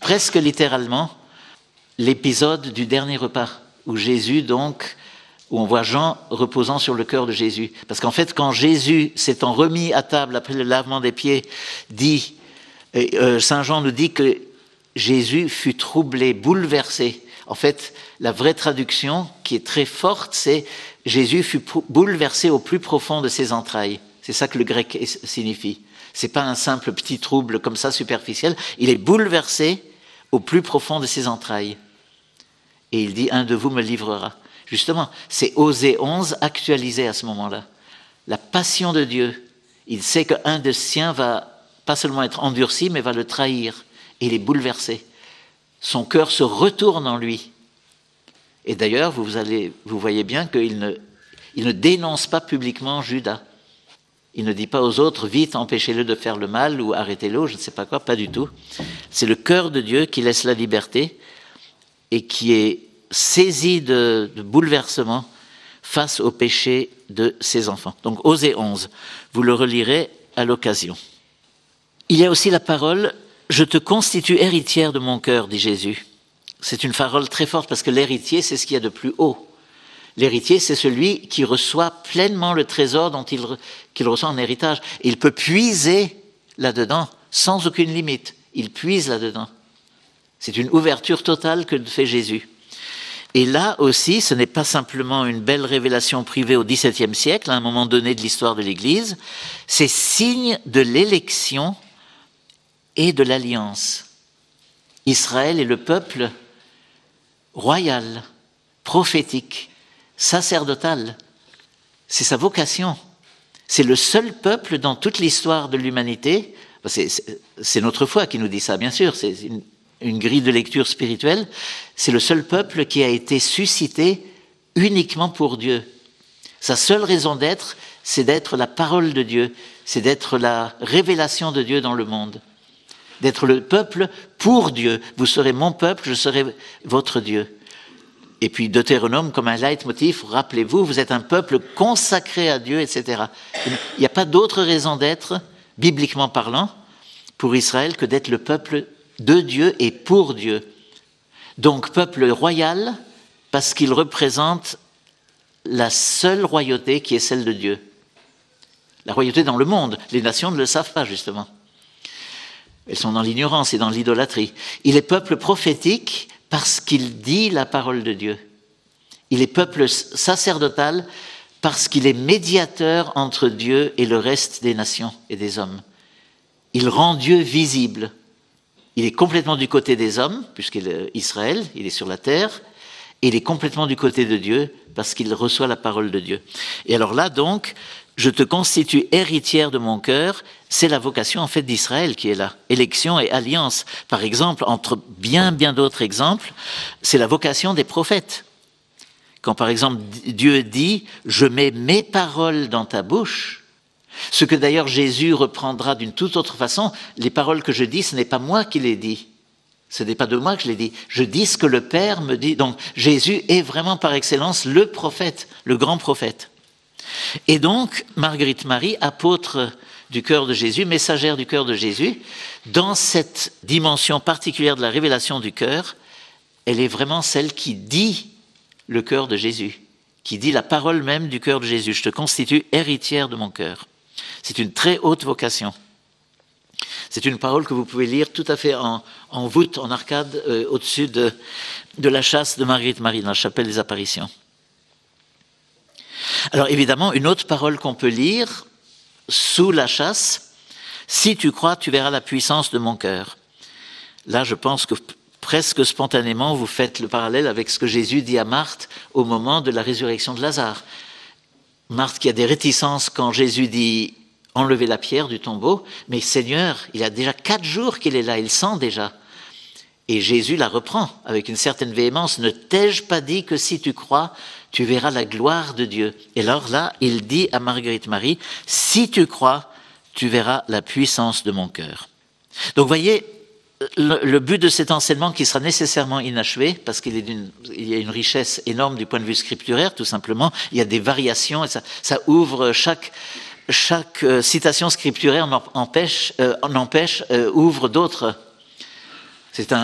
presque littéralement l'épisode du dernier repas, où Jésus donc, où on voit Jean reposant sur le cœur de Jésus. Parce qu'en fait, quand Jésus s'étant remis à table après le lavement des pieds, Saint Jean nous dit que Jésus fut troublé, bouleversé. En fait, la vraie traduction qui est très forte, c'est Jésus fut bouleversé au plus profond de ses entrailles. C'est ça que le grec signifie. C'est pas un simple petit trouble comme ça superficiel. Il est bouleversé au plus profond de ses entrailles. Et il dit, un de vous me livrera. Justement, c'est Osée 11 actualisé à ce moment-là. La passion de Dieu. Il sait qu'un des siens va pas seulement être endurci, mais va le trahir. Et il est bouleversé. Son cœur se retourne en lui. Et d'ailleurs, vous voyez bien qu'il ne dénonce pas publiquement Judas. Il ne dit pas aux autres, vite, empêchez-le de faire le mal ou arrêtez-le, je ne sais pas quoi, pas du tout. C'est le cœur de Dieu qui laisse la liberté et qui est saisi de bouleversement face au péché de ses enfants. Donc, Osée 11, vous le relirez à l'occasion. Il y a aussi la parole « Je te constitue héritière de mon cœur », dit Jésus. C'est une parole très forte parce que l'héritier, c'est ce qu'il y a de plus haut. L'héritier, c'est celui qui reçoit pleinement le trésor qu'il reçoit en héritage. Il peut puiser là-dedans sans aucune limite. Il puise là-dedans. C'est une ouverture totale que fait Jésus. Et là aussi, ce n'est pas simplement une belle révélation privée au XVIIe siècle, à un moment donné de l'histoire de l'Église, c'est signe de l'élection et de l'alliance. Israël est le peuple royal, prophétique, sacerdotal. C'est sa vocation. C'est le seul peuple dans toute l'histoire de l'humanité. C'est notre foi qui nous dit ça, bien sûr. C'est une grille de lecture spirituelle. C'est le seul peuple qui a été suscité uniquement pour Dieu. Sa seule raison d'être, c'est d'être la parole de Dieu. C'est d'être la révélation de Dieu dans le monde. D'être le peuple pour Dieu. Vous serez mon peuple, je serai votre Dieu. Et puis Deutéronome comme un leitmotiv, rappelez-vous, vous êtes un peuple consacré à Dieu, etc. Il n'y a pas d'autre raison d'être, bibliquement parlant, pour Israël que d'être le peuple de Dieu et pour Dieu. Donc peuple royal, parce qu'il représente la seule royauté qui est celle de Dieu. La royauté dans le monde, les nations ne le savent pas justement. Elles sont dans l'ignorance et dans l'idolâtrie. Il est peuple prophétique parce qu'il dit la parole de Dieu. Il est peuple sacerdotal parce qu'il est médiateur entre Dieu et le reste des nations et des hommes. Il rend Dieu visible. Il est complètement du côté des hommes, puisqu'il est Israël, il est sur la terre, et il est complètement du côté de Dieu parce qu'il reçoit la parole de Dieu. Et alors là donc, je te constitue héritière de mon cœur, c'est la vocation en fait d'Israël qui est là. Élection et alliance. Par exemple, entre bien d'autres exemples, c'est la vocation des prophètes. Quand par exemple Dieu dit « Je mets mes paroles dans ta bouche », ce que d'ailleurs Jésus reprendra d'une toute autre façon, les paroles que je dis, ce n'est pas moi qui les dis. Ce n'est pas de moi que je les dis. Je dis ce que le Père me dit. Donc Jésus est vraiment par excellence le prophète, le grand prophète. Et donc, Marguerite Marie, apôtre du cœur de Jésus, messagère du cœur de Jésus, dans cette dimension particulière de la révélation du cœur, elle est vraiment celle qui dit le cœur de Jésus, qui dit la parole même du cœur de Jésus. Je te constitue héritière de mon cœur. C'est une très haute vocation. C'est une parole que vous pouvez lire tout à fait en voûte, en arcade, au-dessus de la châsse de Marguerite Marie, dans la chapelle des apparitions. Alors évidemment, une autre parole qu'on peut lire sous la châsse, « Si tu crois, tu verras la puissance de mon cœur ». Là, je pense que presque spontanément, vous faites le parallèle avec ce que Jésus dit à Marthe au moment de la résurrection de Lazare. Marthe qui a des réticences quand Jésus dit « Enlevez la pierre du tombeau », mais Seigneur, il y a déjà 4 jours qu'il est là, il sent déjà. Et Jésus la reprend avec une certaine véhémence. « Ne t'ai-je pas dit que si tu crois, tu verras la gloire de Dieu ?» Et alors là, il dit à Marguerite Marie, « Si tu crois, tu verras la puissance de mon cœur. » Donc voyez, le but de cet enseignement qui sera nécessairement inachevé, parce qu'il y a une richesse énorme du point de vue scripturaire, tout simplement, il y a des variations, et ça ouvre chaque citation scripturaire en empêche, ouvre d'autres. C'est